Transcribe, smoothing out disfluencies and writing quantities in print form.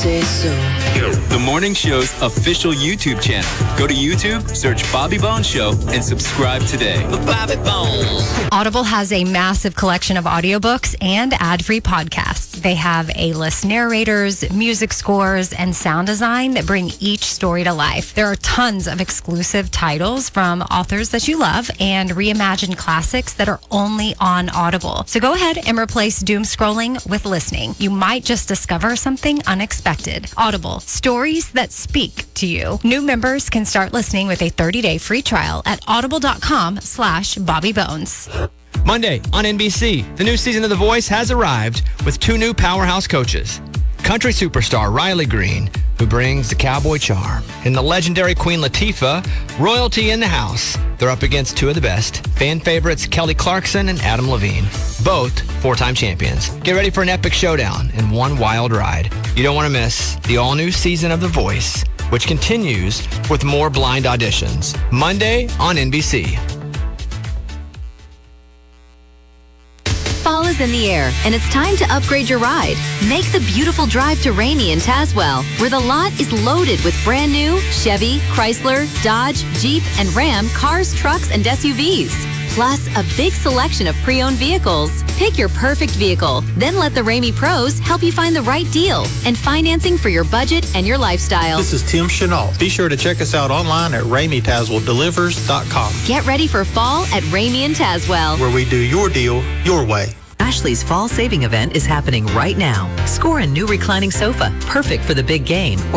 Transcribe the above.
say so. The morning show's official YouTube channel. Go to YouTube, search Bobby Bones Show, and subscribe today. Bobby Bones. Audible has a massive collection of audiobooks and ad-free podcasts. They have A-list narrators, music scores, and sound design that bring each story to life. There are tons of exclusive titles from authors that you love and reimagined classics that are only on Audible. So go ahead and replace doom scrolling with listening. You might just discover something unexpected. Audible, stories that speak to you. New members can start listening with a 30-day free trial at audible.com/BobbyBones. Monday on NBC, the new season of The Voice has arrived with 2 new powerhouse coaches. Country superstar Riley Green, who brings the cowboy charm, and the legendary Queen Latifah, royalty in the house. They're up against 2 of the best, fan favorites Kelly Clarkson and Adam Levine, both 4-time champions. Get ready for an epic showdown and one wild ride. You don't want to miss the all-new season of The Voice, which continues with more blind auditions. Monday on NBC. Fall is in the air, and it's time to upgrade your ride. Make the beautiful drive to Ramey in Tazewell, where the lot is loaded with brand new Chevy, Chrysler, Dodge, Jeep, and Ram cars, trucks, and SUVs. Plus, a big selection of pre-owned vehicles. Pick your perfect vehicle, then let the Ramey pros help you find the right deal and financing for your budget and your lifestyle. This is Tim Chenault. Be sure to check us out online at RameyTazwellDelivers.com. Get ready for fall at Ramey in Tazewell, where we do your deal your way. Ashley's fall saving event is happening right now. Score a new reclining sofa, perfect for the big game,